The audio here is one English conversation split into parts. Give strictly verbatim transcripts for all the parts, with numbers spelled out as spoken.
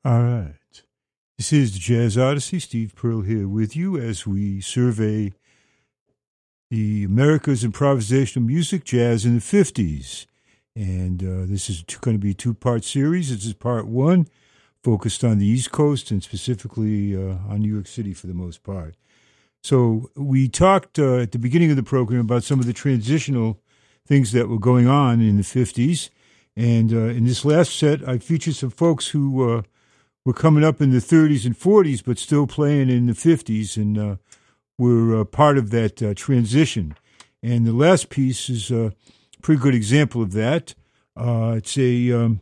All right. This is the Jazz Odyssey. Steve Pearl here with you as we survey the America's improvisational music, jazz in the fifties. And uh, this is going to be a two-part series. This is part one, focused on the East Coast and specifically uh, on New York City for the most part. So we talked uh, at the beginning of the program about some of the transitional things that were going on in the fifties. And uh, in this last set, I featured some folks who uh, were coming up in the thirties and forties, but still playing in the fifties, and uh, were uh, part of that uh, transition. And the last piece is a pretty good example of that. Uh, it's a um,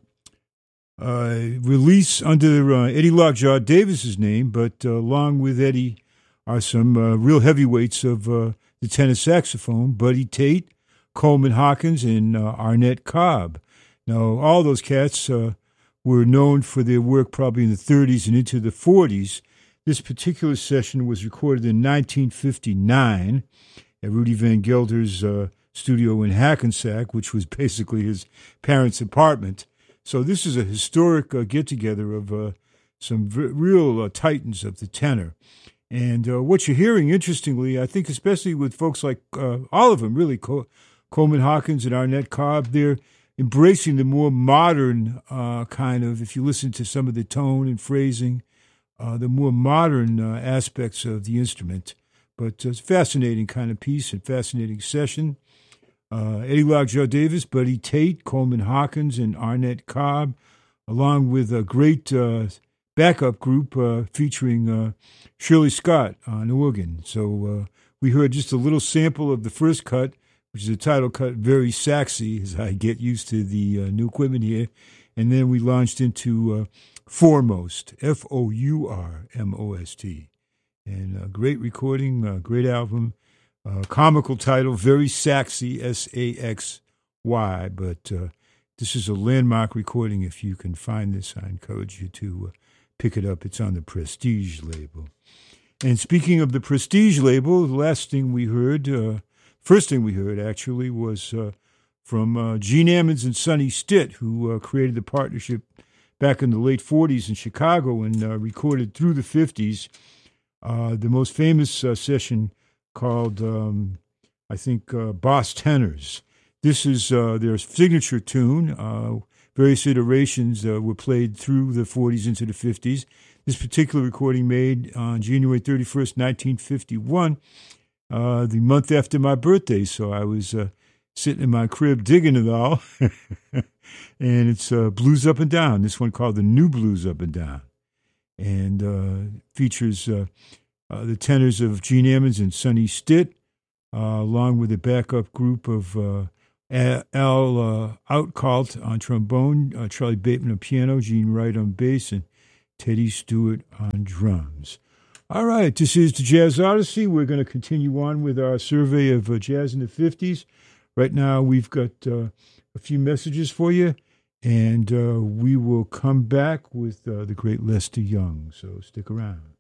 uh, release under uh, Eddie Lockjaw Davis's name, but uh, along with Eddie are some uh, real heavyweights of uh, the tenor saxophone, Buddy Tate, Coleman Hawkins, and uh, Arnett Cobb. Now, all those cats uh, were known for their work probably in the thirties and into the forties. This particular session was recorded in nineteen fifty-nine at Rudy Van Gelder's uh, studio in Hackensack, which was basically his parents' apartment. So this is a historic uh, get-together of uh, some v- real uh, titans of the tenor. And uh, what you're hearing, interestingly, I think especially with folks like uh, all of them, really, Col- Coleman Hawkins and Arnett Cobb, they're embracing the more modern uh, kind of, if you listen to some of the tone and phrasing, uh, the more modern uh, aspects of the instrument. But it's a fascinating kind of piece and fascinating session. Uh, Eddie Lockjaw Davis, Buddy Tate, Coleman Hawkins, and Arnett Cobb, along with a great uh, backup group uh, featuring uh, Shirley Scott on organ. So uh, we heard just a little sample of the first cut, which is a title cut, Very Saxy, as I get used to the uh, new equipment here. And then we launched into uh, Fourmost, F O U R M O S T. And a great recording, a great album, uh, comical title, Very Saxy, S A X Y. But uh, this is a landmark recording. If you can find this, I encourage you to uh, pick it up. It's on the Prestige label. And speaking of the Prestige label, the last thing we heard... Uh, First thing we heard, actually, was uh, from uh, Gene Ammons and Sonny Stitt, who uh, created the partnership back in the late forties in Chicago and uh, recorded through the fifties. Uh, the most famous uh, session called, um, I think, uh, Boss Tenors. This is uh, their signature tune. Uh, various iterations uh, were played through the forties into the fifties. This particular recording made on January thirty-first, nineteen fifty-one, Uh, the month after my birthday, so I was uh, sitting in my crib digging it all, and it's uh, Blues Up and Down, this one called The New Blues Up and Down, and uh, features uh, uh, the tenors of Gene Ammons and Sonny Stitt, uh, along with a backup group of uh, Al uh, Outcalt on trombone, uh, Charlie Bateman on piano, Gene Wright on bass, and Teddy Stewart on drums. All right, this is the Jazz Odyssey. We're going to continue on with our survey of uh, jazz in the fifties. Right now, we've got uh, a few messages for you, and uh, we will come back with uh, the great Lester Young, so stick around.